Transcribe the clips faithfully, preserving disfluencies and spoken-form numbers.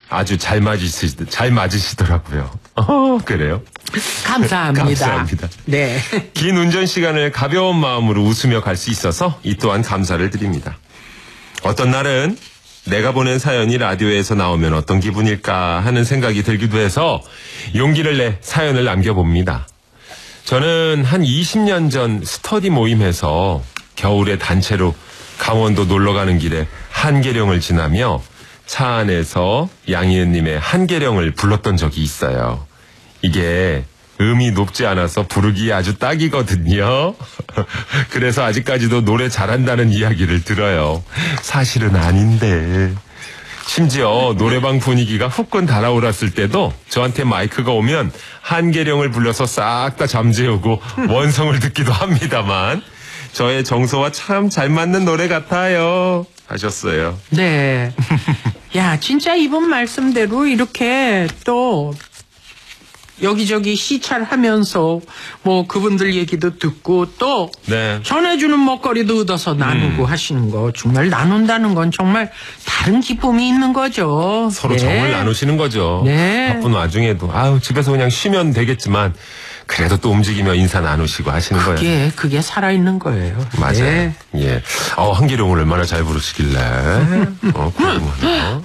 아주 잘 맞으시, 잘 맞으시더라고요. 어, 그래요? 감사합니다. 감사합니다. 네. 긴 운전 시간을 가벼운 마음으로 웃으며 갈 수 있어서 이 또한 감사를 드립니다. 어떤 날은 내가 보낸 사연이 라디오에서 나오면 어떤 기분일까 하는 생각이 들기도 해서 용기를 내 사연을 남겨봅니다. 저는 한 이십 년 전 스터디 모임에서 겨울에 단체로 강원도 놀러가는 길에 한계령을 지나며 차 안에서 양희은님의 한계령을 불렀던 적이 있어요. 이게 음이 높지 않아서 부르기 아주 딱이거든요. 그래서 아직까지도 노래 잘한다는 이야기를 들어요. 사실은 아닌데. 심지어 노래방 분위기가 후끈 달아올랐을 때도 저한테 마이크가 오면 한계령을 불러서 싹 다 잠재우고 원성을 듣기도 합니다만 저의 정서와 참 잘 맞는 노래 같아요. 하셨어요. 네. 야, 진짜 이분 말씀대로 이렇게 또 여기저기 시찰하면서 뭐 그분들 얘기도 듣고 또 네. 전해주는 먹거리도 얻어서 나누고 음. 하시는 거 정말 나눈다는 건 정말 다른 기쁨이 있는 거죠. 서로 네. 정을 나누시는 거죠. 네. 바쁜 와중에도 아유 집에서 그냥 쉬면 되겠지만 그래도 또 움직이며 인사 나누시고 하시는 거예요. 그게 그게 살아있는 거예요. 맞아요. 네. 예. 어, 한계령을 얼마나 잘 부르시길래. 어, 궁금하네요.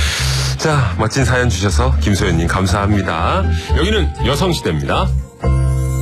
자, 멋진 사연 주셔서 김소연님 감사합니다. 여기는 여성시대입니다.